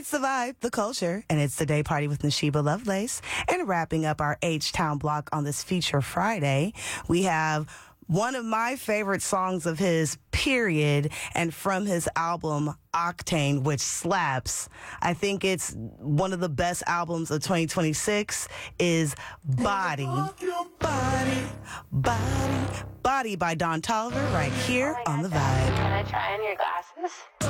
It's the vibe, the culture, and it's the day party with Nashiba Lovelace. And wrapping up our H-Town block on this Feature Friday, we have one of my favorite songs of his, period, and from his album Octane, which slaps. I think it's one of the best albums of 2026 is Body. Body, Body, Body by Don Toliver right here on The Vibe. Can I try on your glasses?